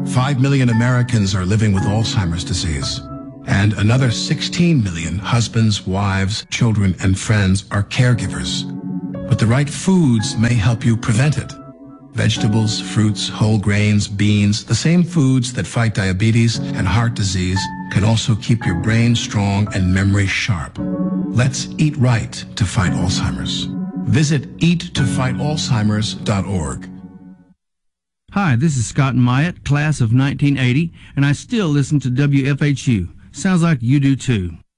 5 million Americans are living with Alzheimer's disease, and another 16 million husbands, wives, children, and friends are caregivers. But the right foods may help you prevent it. Vegetables, fruits, whole grains, beans, the same foods that fight diabetes and heart disease can also keep your brain strong and memory sharp. Let's eat right to fight Alzheimer's. Visit eattofightalzheimers.org. Hi, this is Scott Myatt, class of 1980, and I still listen to WFHU. Sounds like you do too.